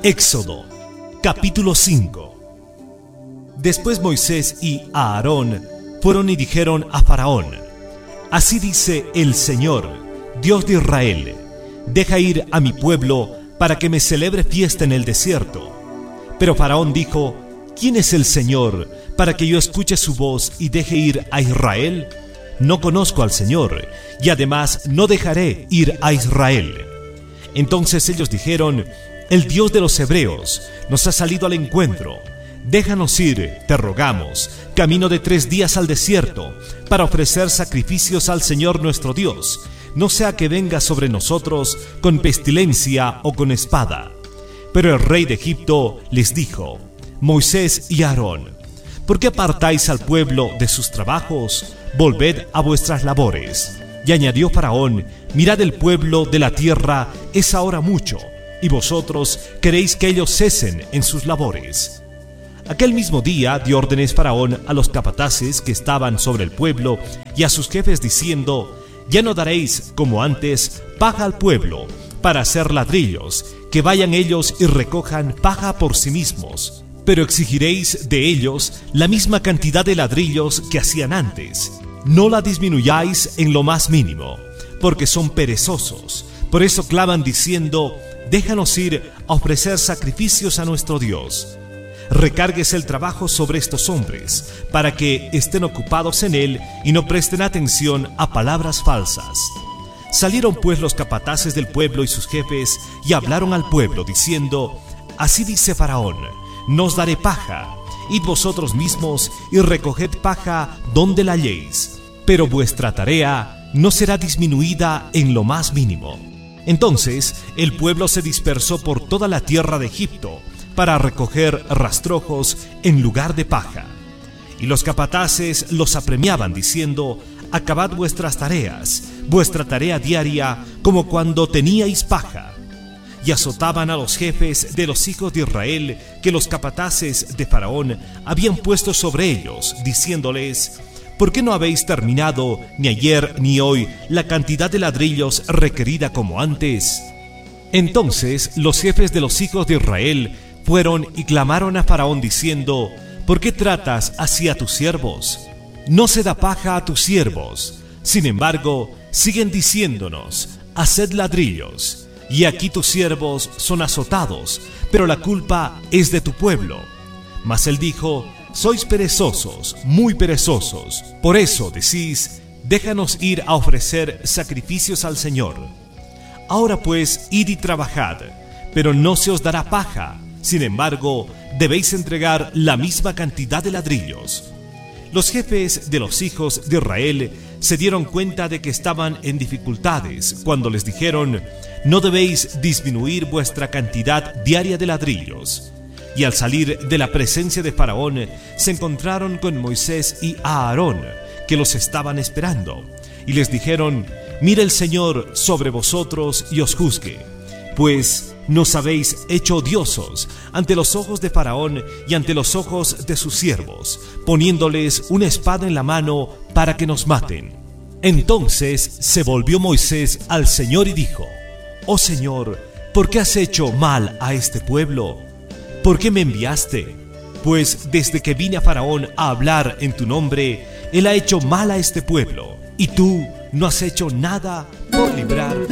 Éxodo, capítulo 5. Después Moisés y Aarón fueron y dijeron a Faraón: Así dice el Señor, Dios de Israel: deja ir a mi pueblo para que me celebre fiesta en el desierto. Pero Faraón dijo: ¿Quién es el Señor para que yo escuche su voz y deje ir a Israel? No conozco al Señor, y además no dejaré ir a Israel. Entonces ellos dijeron: El Dios de los hebreos nos ha salido al encuentro. Déjanos ir, te rogamos, camino de 3 días al desierto, para ofrecer sacrificios al Señor nuestro Dios, no sea que venga sobre nosotros con pestilencia o con espada. Pero el rey de Egipto les dijo: Moisés y Aarón, ¿por qué apartáis al pueblo de sus trabajos? Volved a vuestras labores. Y añadió Faraón: Mirad, el pueblo de la tierra es ahora mucho, y vosotros queréis que ellos cesen en sus labores. Aquel mismo día dio órdenes Faraón a los capataces que estaban sobre el pueblo y a sus jefes diciendo: Ya no daréis, como antes, paja al pueblo para hacer ladrillos, que vayan ellos y recojan paja por sí mismos, pero exigiréis de ellos la misma cantidad de ladrillos que hacían antes. No la disminuyáis en lo más mínimo, porque son perezosos. Por eso claman diciendo: Déjanos ir a ofrecer sacrificios a nuestro Dios. Recárguese el trabajo sobre estos hombres, para que estén ocupados en él y no presten atención a palabras falsas. Salieron pues los capataces del pueblo y sus jefes y hablaron al pueblo diciendo: Así dice Faraón: No os daré paja. Id vosotros mismos y recoged paja donde la halléis, pero vuestra tarea no será disminuida en lo más mínimo. Entonces el pueblo se dispersó por toda la tierra de Egipto para recoger rastrojos en lugar de paja. Y los capataces los apremiaban diciendo: Acabad vuestras tareas, vuestra tarea diaria, como cuando teníais paja. Y azotaban a los jefes de los hijos de Israel que los capataces de Faraón habían puesto sobre ellos, diciéndoles: ¿Por qué no habéis terminado ni ayer ni hoy la cantidad de ladrillos requerida como antes? Entonces los jefes de los hijos de Israel fueron y clamaron a Faraón diciendo: ¿Por qué tratas así a tus siervos? No se da paja a tus siervos. Sin embargo, siguen diciéndonos: haced ladrillos. Y aquí tus siervos son azotados, pero la culpa es de tu pueblo. Mas él dijo: Sois perezosos, muy perezosos. Por eso decís: Déjanos ir a ofrecer sacrificios al Señor. Ahora pues, id y trabajad, pero no se os dará paja. Sin embargo, debéis entregar la misma cantidad de ladrillos. Los jefes de los hijos de Israel se dieron cuenta de que estaban en dificultades cuando les dijeron: No debéis disminuir vuestra cantidad diaria de ladrillos. Y al salir de la presencia de Faraón, se encontraron con Moisés y Aarón, que los estaban esperando, y les dijeron: Mire el Señor sobre vosotros y os juzgue, pues nos habéis hecho odiosos ante los ojos de Faraón y ante los ojos de sus siervos, poniéndoles una espada en la mano para que nos maten. Entonces se volvió Moisés al Señor y dijo: Oh Señor, ¿por qué has hecho mal a este pueblo? ¿Por qué me enviaste? Pues desde que vine a Faraón a hablar en tu nombre, él ha hecho mal a este pueblo, y tú no has hecho nada por librar